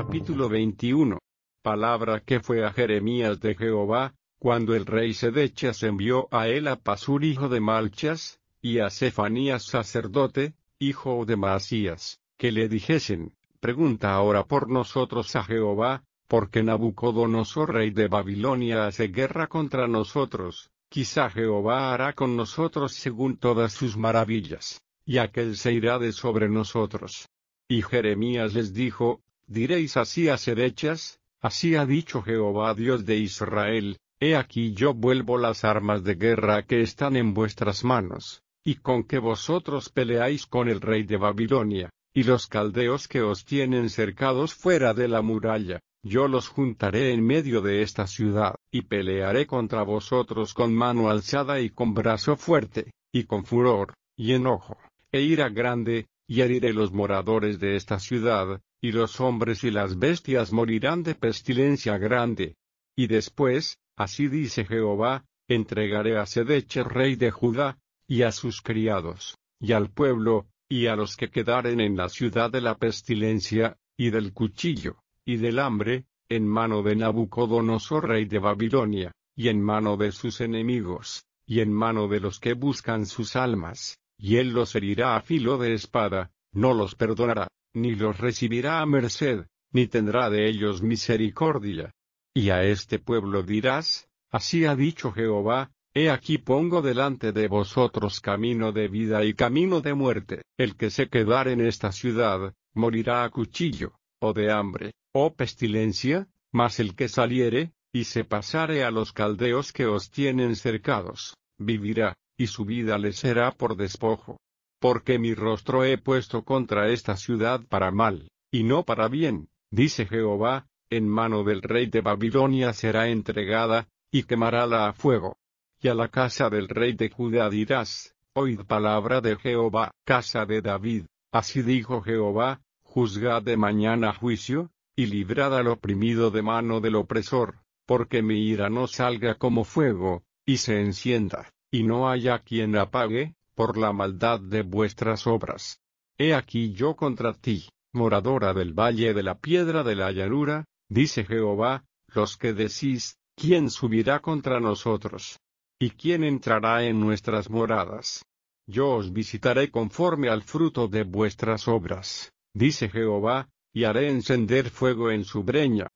Capítulo 21. Palabra que fue a Jeremías de Jehová, cuando el rey Sedechas envió a él a Pasur hijo de Malchas, y a Sefanías sacerdote, hijo de Maasías, que le dijesen: Pregunta ahora por nosotros a Jehová, porque Nabucodonosor rey de Babilonia hace guerra contra nosotros. Quizá Jehová hará con nosotros según todas sus maravillas, y aquel se irá de sobre nosotros. Y Jeremías les dijo: Diréis así a Sedechas: Así ha dicho Jehová Dios de Israel: He aquí yo vuelvo las armas de guerra que están en vuestras manos, y con que vosotros peleáis con el rey de Babilonia, y los caldeos que os tienen cercados fuera de la muralla. Yo los juntaré en medio de esta ciudad, y pelearé contra vosotros con mano alzada y con brazo fuerte, y con furor, y enojo, e ira grande, y heriré los moradores de esta ciudad, y los hombres y las bestias morirán de pestilencia grande. Y después, así dice Jehová, entregaré a Sedechas rey de Judá, y a sus criados, y al pueblo, y a los que quedaren en la ciudad de la pestilencia, y del cuchillo, y del hambre, en mano de Nabucodonosor rey de Babilonia, y en mano de sus enemigos, y en mano de los que buscan sus almas, y él los herirá a filo de espada, no los perdonará, ni los recibirá a merced, ni tendrá de ellos misericordia. Y a este pueblo dirás: Así ha dicho Jehová: He aquí pongo delante de vosotros camino de vida y camino de muerte. El que se quedare en esta ciudad, morirá a cuchillo, o de hambre, o pestilencia, mas el que saliere, y se pasare a los caldeos que os tienen cercados, vivirá, y su vida le será por despojo. Porque mi rostro he puesto contra esta ciudad para mal, y no para bien, dice Jehová: en mano del rey de Babilonia será entregada, y quemarála a fuego. Y a la casa del rey de Judá dirás: Oíd palabra de Jehová, casa de David. Así dijo Jehová: Juzgad de mañana juicio, y librad al oprimido de mano del opresor, porque mi ira no salga como fuego, y se encienda, y no haya quien apague, por la maldad de vuestras obras. He aquí yo contra ti, moradora del valle de la piedra de la llanura, dice Jehová, los que decís: ¿Quién subirá contra nosotros? ¿Y quién entrará en nuestras moradas? Yo os visitaré conforme al fruto de vuestras obras, dice Jehová, y haré encender fuego en su breña,